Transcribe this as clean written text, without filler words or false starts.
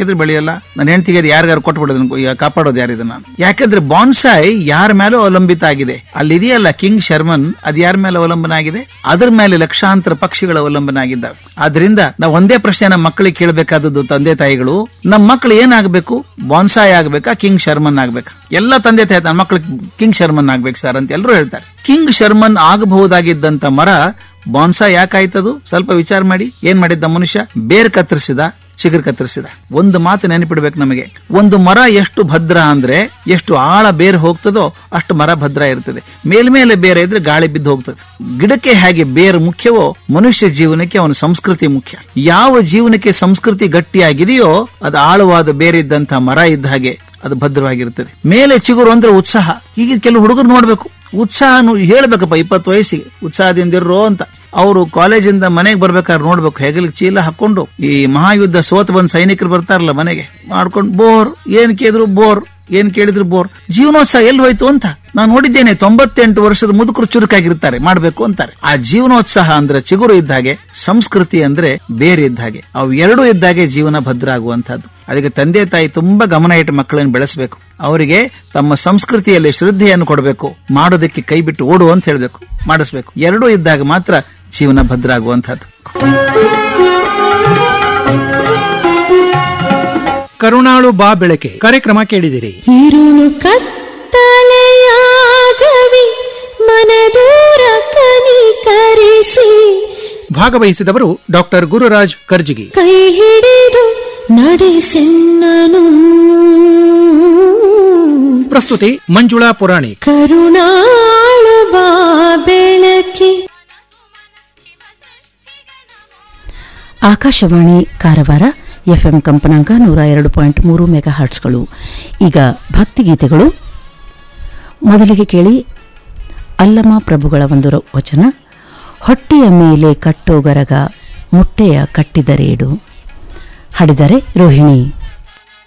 ಹಾಕಿದ್ರೆ ಬೆಳೆಯಲ್ಲ, ನನ್ನ ಹೆಂಡತಿಗೆ ಅದು ಯಾರಿಗಾರು ಕೊಟ್ಬಿಡೋದು, ಕಾಪಾಡೋದು ಯಾರಿದೆ ನಾನು? ಯಾಕಂದ್ರೆ ಬಾನ್ಸಾಯ್ ಯಾರ ಮೇಲೂ ಅವಲಂಬಿತ ಆಗಿದೆ. ಅಲ್ಲಿ ಇದೆಯಲ್ಲ ಕಿಂಗ್ ಶರ್ಮನ್, ಅದು ಯಾರ ಮೇಲೆ ಅವಲಂಬನ ಆಗಿದೆ? ಅದ್ರ ಮೇಲೆ ಲಕ್ಷಾಂತರ ಪಕ್ಷಿಗಳು ಅವಲಂಬನ ಆಗಿದ್ದಾವೆ. ಆದ್ರಿಂದ ನಾವು ಒಂದೇ ಪ್ರಶ್ನೆ ನಮ್ಮ ಮಕ್ಕಳಿಗೆ ಕೇಳಬೇಕಾದದ್ದು, ತಂದೆ ತಾಯಿಗಳು, ನಮ್ಮ ಮಕ್ಕಳು ಏನಾಗಬೇಕು? ಬಾನ್ಸಾಯ್ ಆಗ್ಬೇಕಾ, ಕಿಂಗ್ ಶರ್ಮನ್ ಆಗ್ಬೇಕಾ? ಎಲ್ಲ ತಂದೆ ತಾಯಿ ನನ್ನ ಮಕ್ಕಳು ಕಿಂಗ್ ಶರ್ಮನ್ ಆಗ್ಬೇಕು ಸರ್ ಅಂತ ಎಲ್ಲರೂ ಹೇಳ್ತಾರೆ. ಕಿಂಗ್ ಶರ್ಮನ್ ಆಗಬಹುದಾಗಿದ್ದಂತ ಮರ ಬಾನ್ಸಾಯ್ ಯಾಕಾಯ್ತದು? ಸ್ವಲ್ಪ ವಿಚಾರ ಮಾಡಿ. ಏನ್ ಮಾಡಿದ್ದ ಮನುಷ್ಯ? ಬೇರ್ ಕತ್ತರಿಸಿದ, ಚಿಗುರು ಕತ್ತರಿಸಿದ. ಒಂದು ಮಾತು ನೆನಪಿಡ್ಬೇಕು ನಮಗೆ, ಒಂದು ಮರ ಎಷ್ಟು ಭದ್ರ ಅಂದ್ರೆ ಎಷ್ಟು ಆಳ ಬೇರೆ ಹೋಗ್ತದೋ ಅಷ್ಟು ಮರ ಭದ್ರ ಇರ್ತದೆ. ಮೇಲ್ಮೇಲೆ ಬೇರೆ ಇದ್ರೆ ಗಾಳಿ ಬಿದ್ದು ಹೋಗ್ತದೆ. ಗಿಡಕ್ಕೆ ಹೇಗೆ ಬೇರು ಮುಖ್ಯವೋ, ಮನುಷ್ಯ ಜೀವನಕ್ಕೆ ಅವನ ಸಂಸ್ಕೃತಿ ಮುಖ್ಯ. ಯಾವ ಜೀವನಕ್ಕೆ ಸಂಸ್ಕೃತಿ ಗಟ್ಟಿಯಾಗಿದೆಯೋ ಅದು ಆಳವಾದ ಬೇರೆ ಇದ್ದಂತ ಮರ ಇದ್ದ ಹಾಗೆ ಅದು ಭದ್ರವಾಗಿರ್ತದೆ. ಮೇಲೆ ಚಿಗುರು ಅಂದ್ರೆ ಉತ್ಸಾಹ. ಈಗ ಕೆಲವು ಹುಡುಗರು ನೋಡ್ಬೇಕು, ಉತ್ಸಾಹ ಹೇಳ್ಬೇಕಪ್ಪ 20 ವಯಸ್ಸಿಗೆ ಉತ್ಸಾಹದಿಂದಿರೋ ಅಂತ. ಅವರು ಕಾಲೇಜಿಂದ ಮನೆಗೆ ಬರ್ಬೇಕಾದ್ರೆ ನೋಡ್ಬೇಕು, ಹೆಗಲಿಗೆ ಚೀಲ ಹಾಕೊಂಡು ಈ ಮಹಾಯುದ್ಧ ಸೋತ್ ಬಂದ್ ಸೈನಿಕರು ಬರ್ತಾರಲ್ಲ ಮನೆಗೆ ಮಾಡ್ಕೊಂಡು, ಬೋರ್ ಏನ್ ಕೇಳಿದ್ರು ಬೋರ್, ಏನ್ ಕೇಳಿದ್ರು ಬೋರ್. ಜೀವನೋತ್ಸವ ಎಲ್ಲಿ ಹೋಯ್ತು ಅಂತ ನಾನು ನೋಡಿದ್ದೇನೆ. 98 ವರ್ಷದ ಮುದುಕರು ಚುರುಕಾಗಿರ್ತಾರೆ, ಮಾಡ್ಬೇಕು ಅಂತಾರೆ. ಆ ಜೀವನೋತ್ಸಾಹ ಅಂದ್ರೆ ಚಿಗುರು ಇದ್ದ ಹಾಗೆ, ಸಂಸ್ಕೃತಿ ಅಂದ್ರೆ ಬೇರೆ ಇದ್ದ ಹಾಗೆ. ಅವು ಎರಡೂ ಇದ್ದಾಗೆ ಜೀವನ ಭದ್ರ ಆಗುವಂತಹದ್ದು. ಅದಕ್ಕೆ ತಂದೆ ತಾಯಿ ತುಂಬಾ ಗಮನ ಇಟ್ಟು ಮಕ್ಕಳನ್ನು ಬೆಳೆಸಬೇಕು. ಅವರಿಗೆ ತಮ್ಮ ಸಂಸ್ಕೃತಿಯಲ್ಲಿ ಶ್ರದ್ಧೆಯನ್ನು ಕೊಡಬೇಕು, ಮಾಡೋದಕ್ಕೆ ಕೈ ಬಿಟ್ಟು ಓಡು ಅಂತ ಹೇಳ್ಬೇಕು, ಮಾಡಿಸ್ಬೇಕು. ಎರಡೂ ಇದ್ದಾಗ ಮಾತ್ರ ಜೀವನ ಭದ್ರ ಆಗುವಂತಹದ್ದು. ಕರುಣಾಳು ಬಾ ಬೆಳಕೆ ಕಾರ್ಯಕ್ರಮ ಕೇಳಿದಿರಿ. ഇരുಳು ಕತ್ತಲೆಯಾಗವಿ ಮನದೂರ ಕನಿಕರಿಸಿ. ಭಾಗವಹಿಸಿದವರು ಡಾಕ್ಟರ್ ಗುರುರಾಜ್ ಕರ್ಜಿಗಿ. ಕೈ ಹಿಡಿದು ನಡೆಸೆನ್ನನು. ಪ್ರಸ್ತುತಿ ಮಂಜುಳಾ ಪುರಾಣಿಕ್. ಕರುಣಾಳು ಬಾ ಬೆಳಕೆ. ಆಕಾಶವಾಣಿ ಕಾರವಾರ ಎಫ್ಎಂ ಕಂಪನಾಂಕ 102.3 ಮೆಗಾಹರ್ಟ್ಸ್ಗಳು. ಈಗ ಭಕ್ತಿಗೀತೆಗಳು. ಮೊದಲಿಗೆ ಕೇಳಿ ಅಲ್ಲಮ ಪ್ರಭುಗಳ ಒಂದು ವಚನ. ಹೊಟ್ಟೆಯ ಮೇಲೆ ಕಟ್ಟೋಗರಗ ಮುಟ್ಟೆಯ ಕಟ್ಟಿದರೇಡು. ಹಾಡಿದರೆ ರೋಹಿಣಿ.